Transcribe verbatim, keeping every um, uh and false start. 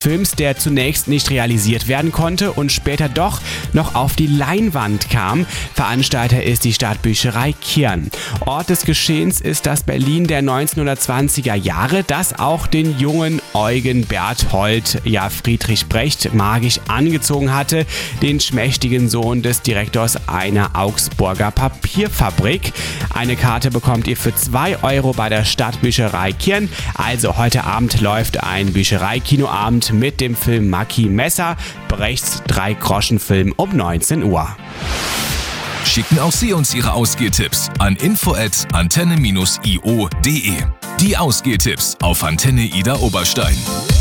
Films, der zunächst nicht realisiert werden konnte und später doch noch auf die Leinwand kam. Veranstalter ist die Stadtbücherei Kirn. Ort des Geschehens ist das Berlin der neunzehnhundertzwanziger Jahre, das auch den jungen Eugen Berthold, ja Friedrich Brecht, magisch angezogen hatte, den schmächtigen Sohn des Direktors einer Augsburger Papierfabrik. Eine Karte bekommt ihr für zwei Euro bei der Stadtbücherei Kirn. Also heute Abend läuft ein Büchereikinoabend mit dem Film Mackie Messer, Brechts Drei-Groschen-Film um neunzehn Uhr. Schicken auch Sie uns Ihre Ausgehtipps an info at antenne dash i o punkt de. Die Ausgehtipps auf Antenne Ida Oberstein.